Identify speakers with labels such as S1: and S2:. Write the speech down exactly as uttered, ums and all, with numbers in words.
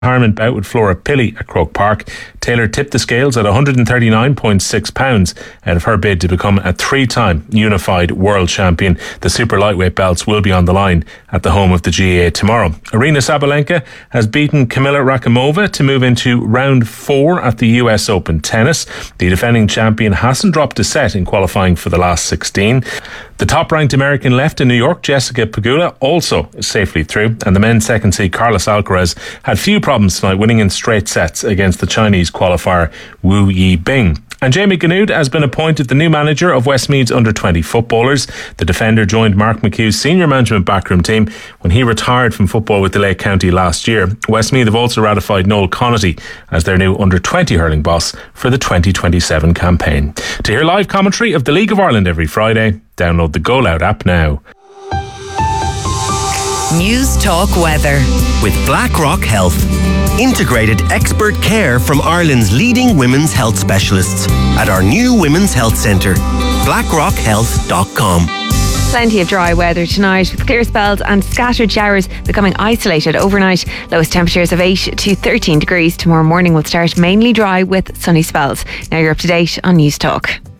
S1: retirement bout with Flora Pilley at Croke Park. Taylor tipped the scales at one hundred thirty-nine point six pounds out of her bid to become a three-time unified world champion. The super lightweight belts will be on the line at the home of the G A A tomorrow. Aryna Sabalenka has beaten Kamila Rakimova to move into round four at the U S Open tennis. The defending champion hasn't dropped a set in qualifying for the last sixteen. The top-ranked American left in New York, Jessica Pegula, also safely through, and the men's second seed Carlos Alcaraz had few problems tonight, winning in straight sets against the Chinese qualifier Wu Yibing. And Jamie Gannoud has been appointed the new manager of Westmeath's under twenty footballers. The defender joined Mark McHugh's senior management backroom team when he retired from football with the Lake County last year. Westmeath have also ratified Noel Connaughty as their new under twenty hurling boss for the twenty twenty-seven campaign. To hear live commentary of the League of Ireland every Friday, download the Go Loud app now.
S2: News Talk Weather
S3: with Blackrock Health. Integrated expert care from Ireland's leading women's health specialists at our new Women's Health Centre, blackrock health dot com.
S4: Plenty of dry weather tonight with clear spells and scattered showers becoming isolated overnight. Lowest temperatures of eight to thirteen degrees. Tomorrow morning will start mainly dry with sunny spells. Now you're up to date on News Talk.